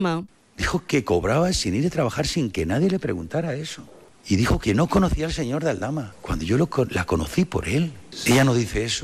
Dijo que cobraba sin ir a trabajar sin que nadie le preguntara eso. Y dijo que no conocía al señor de Aldama, cuando yo la conocí por él. Ella no dice eso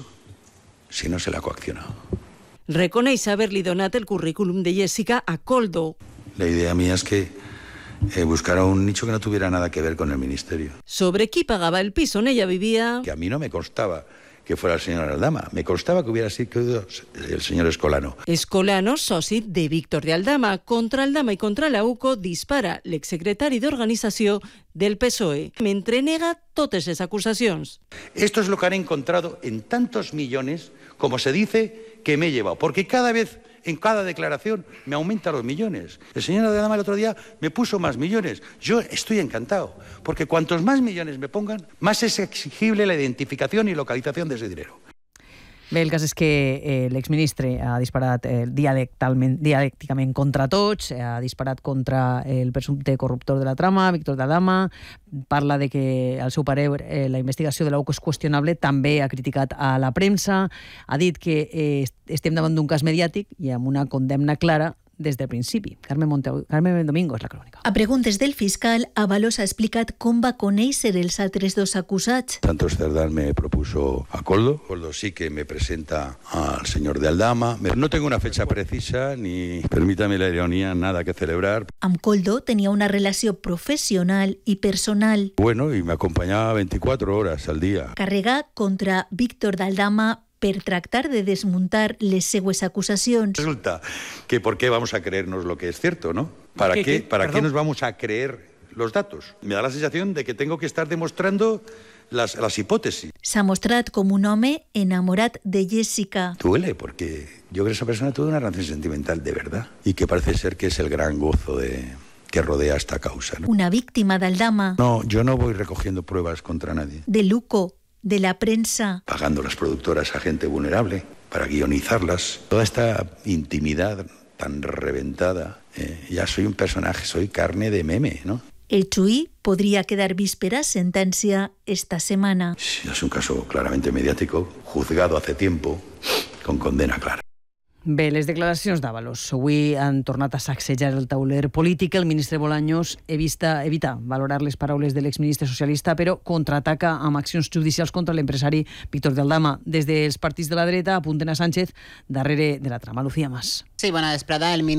si no se la ha coaccionado. Reconeix haver-li donat el currículum de Jessica a Koldo. La idea mía es que buscara un nicho que no tuviera nada que ver con el ministerio. Sobre qui pagava el pis on ella vivia. Que a mí no me constaba que fuera el señor Aldama, me constaba que hubiera sido el señor Escolano. Escolano, soci de Víctor de Aldama. Contra Aldama i contra la UCO dispara l'exsecretari d'Organització del PSOE, mentre nega totes les acusacions. Esto es lo que han encontrado en tantos millones como se dice que me he llevado, porque cada vez, en cada declaración, me aumenta los millones. El señor Aldama el otro día me puso más millones. Yo estoy encantado, porque cuantos más millones me pongan, más es exigible la identificación y localización de ese dinero. Bé, el cas és que l'exministre ha disparat dialècticament contra tots, ha disparat contra el presumpte corruptor de la trama, Víctor de Aldama, parla de que, al seu parer, la investigació de l'UCO és qüestionable, també ha criticat a la premsa, ha dit que estem davant d'un cas mediàtic i amb una condemna clara des del principi. Carmen Domingo és la crònica. A preguntes del fiscal, Ábalos ha explicat com va conèixer els altres dos acusats. Santos Cerdán me propuso a Koldo. Koldo sí que me presenta al señor de Aldama. No tengo una fecha precisa ni, permítame la ironía, nada que celebrar. Amb Koldo tenia una relació professional i personal. Bueno, y me acompañaba 24 horas al día. Carregà contra Víctor de Aldama per tractar de desmuntar les seues acusacions. Resulta que ¿por qué vamos a creernos lo que es cierto, no? ¿Para qué nos vamos a creer los datos? Me da la sensación de que tengo que estar demostrando las hipótesis. S'ha mostrat com un home enamorat de Jessica. Duele, porque yo creo que esa persona tuvo una relación sentimental de verdad y que parece ser que es el gran gozo que rodea esta causa, ¿no? Una víctima d'Aldama. No, yo no voy recogiendo pruebas contra nadie. De l'UCO, de la prensa. Pagando las productoras a gente vulnerable para guionizarlas. Toda esta intimidad tan reventada. Ya soy un personaje, soy carne de meme, ¿no? El Chuy podria quedar víspera sentència esta setmana. Sí, es un caso claramente mediático, juzgado hace tiempo, con condena clara. Bé, les declaracions d'Ábalos. Avui han tornat a sacsejar el tauler polític. El ministre Bolaños evita valorar les paraules de l'exministre socialista, però contraataca amb accions judicials contra l'empresari Víctor de Aldama. Des dels partits de la dreta apunten a Sánchez darrere de la trama. Lucía Mas. Sí, bona vesprada. El